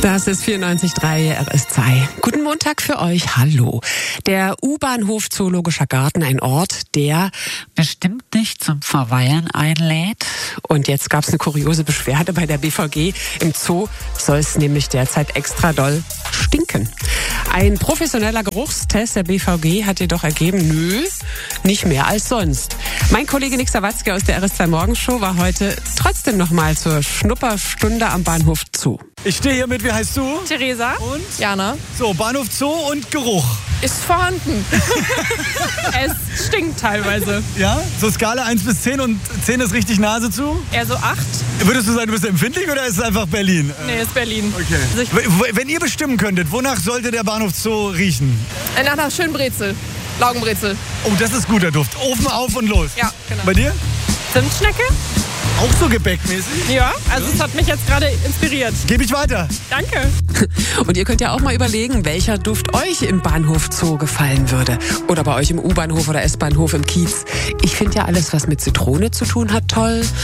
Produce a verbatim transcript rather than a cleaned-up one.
Das ist vierundneunzig Komma drei R S zwei. Guten Montag für euch. Hallo. Der U-Bahnhof Zoologischer Garten, ein Ort, der bestimmt nicht zum Verweilen einlädt. Und jetzt gab es eine kuriose Beschwerde bei der B V G. Im Zoo soll es nämlich derzeit extra doll stinken. Ein professioneller Geruchstest der B V G hat jedoch ergeben, nö, nicht mehr als sonst. Mein Kollege Nick Sawatzki aus der R S zwei Morgenshow war heute trotzdem noch mal zur Schnupperstunde am Bahnhof Zoo. Ich stehe hier mit, wie heißt du? Theresa. Und? Jana. So, Bahnhof Zoo und Geruch. Ist vorhanden. Es stinkt teilweise. Ja? So Skala eins bis zehn und zehn ist richtig Nase zu? Eher so acht. Würdest du sagen, du bist empfindlich oder ist es einfach Berlin? Nee, ist Berlin. Okay. Also ich, W- Wenn ihr bestimmen könntet, wonach sollte der Bahnhof Zoo riechen? nach einer schönen Brezel. Laugenbrezel. Oh, das ist guter Duft. Ofen auf und los. Ja, genau. Bei dir? Zimtschnecke? Auch so gebäckmäßig? Ja, also es hat mich jetzt gerade inspiriert. Gebe ich weiter. Danke. Und ihr könnt ja auch mal überlegen, welcher Duft euch im Bahnhof Zoo gefallen würde. Oder bei euch im U-Bahnhof oder S-Bahnhof im Kiez. Ich finde ja alles, was mit Zitrone zu tun hat, toll.